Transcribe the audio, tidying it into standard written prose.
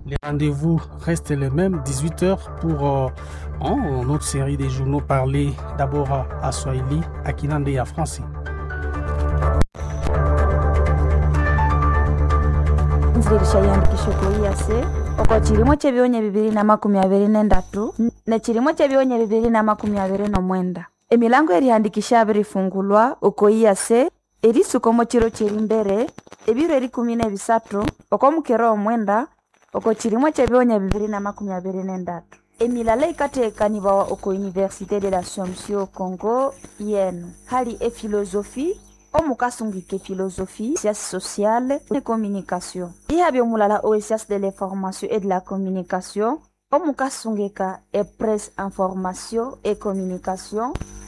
Les rendez-vous restent les mêmes, 18h pour notre série des journaux parlés d'abord à Swahili, à Kinande et à français. Nzirishayandikisho kuiyase oko chilimo chebionye 2023 na chilimo chebionye 2029 emilango erihandikisha abirifungulwa oko iyase erisukomo chiro chirimbere ebiro 13 oko mukero omwenda oko chilimo chebionye 2023 emilala ikateekanibawa oko Université de l'Assomption Congo yenu hali philosophie omukasungike philosophie, sciences sociales et communication. Ihabyo mulala o sciences de l'information et de la communication, omukasungeka et presse information et communication.